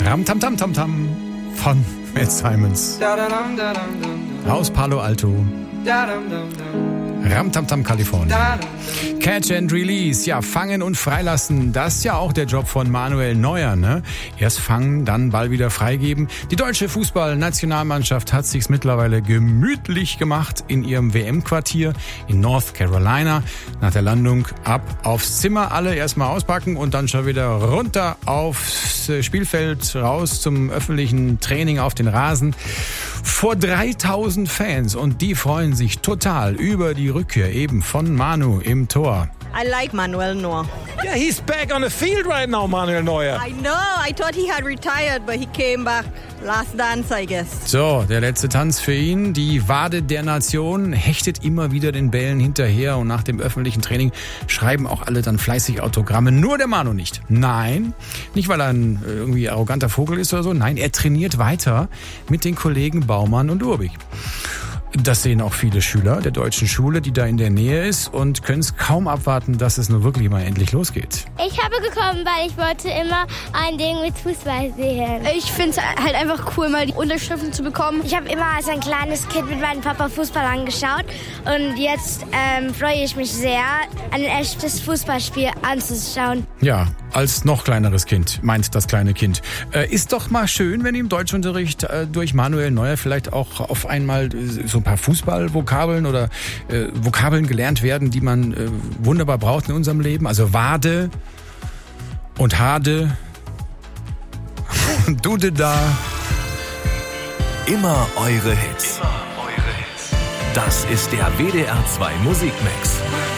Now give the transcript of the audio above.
Ram Tam Tam Tam Tam von Matt Simons. Aus Palo Alto. Ram Tam Tam, Kalifornien. Catch and Release, ja, fangen und freilassen, das ist ja auch der Job von Manuel Neuer, ne? Erst fangen, dann Ball wieder freigeben. Die deutsche Fußballnationalmannschaft hat sich's mittlerweile gemütlich gemacht in ihrem WM-Quartier in North Carolina. Nach der Landung ab aufs Zimmer, alle erstmal auspacken und dann schon wieder runter aufs Spielfeld, raus zum öffentlichen Training auf den Rasen. Vor 3000 Fans und die freuen sich total über die Rückkehr eben von Manu im Tor. I like Manuel Neuer. Yeah, he's back on the field right now, Manuel Neuer. I know. I thought he had retired, but he came back. Last dance, I guess. So, der letzte Tanz für ihn. Die Wade der Nation hechtet immer wieder den Bällen hinterher und nach dem öffentlichen Training schreiben auch alle dann fleißig Autogramme. Nur der Manu nicht. Nein, nicht weil er ein irgendwie arroganter Vogel ist oder so. Nein, er trainiert weiter mit den Kollegen Baumann und Urbich. Das sehen auch viele Schüler der deutschen Schule, die da in der Nähe ist und können es kaum abwarten, dass es nun wirklich mal endlich losgeht. Ich habe gekommen, weil ich wollte immer ein Ding mit Fußball sehen. Ich finde es halt einfach cool, mal die Unterschriften zu bekommen. Ich habe immer als ein kleines Kind mit meinem Papa Fußball angeschaut und jetzt freue ich mich sehr, ein echtes Fußballspiel anzuschauen. Ja, als noch kleineres Kind, meint das kleine Kind. Ist doch mal schön, wenn im Deutschunterricht durch Manuel Neuer vielleicht auch auf einmal so ein paar Fußballvokabeln oder Vokabeln gelernt werden, die man wunderbar braucht in unserem Leben. Also Wade und Hade und Dude da. Immer eure Hits. Das ist der WDR 2 Musikmix.